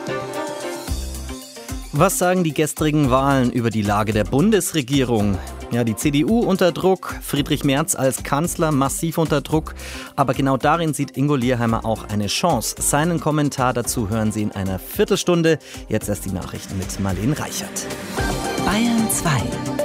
Was sagen die gestrigen Wahlen über die Lage der Bundesregierung? Ja, die CDU unter Druck, Friedrich Merz als Kanzler massiv unter Druck. Aber genau darin sieht Ingo Lierheimer auch eine Chance. Seinen Kommentar dazu hören Sie in einer Viertelstunde. Jetzt erst die Nachrichten mit Marlene Reichert. Bayern 2.